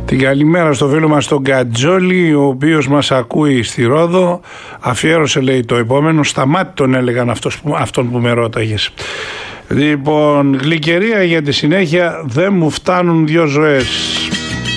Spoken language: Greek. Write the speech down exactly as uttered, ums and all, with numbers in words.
Την καλημέρα στο φίλο μας τον Κατζόλη, ο οποίος μας ακούει στη Ρόδο. Αφιέρωσε, λέει, το επόμενο. Σταμάτη τον έλεγαν αυτός που, αυτόν που με ρώταγες. Λοιπόν, γλυκερία για τη συνέχεια, δεν μου φτάνουν δύο ζωές.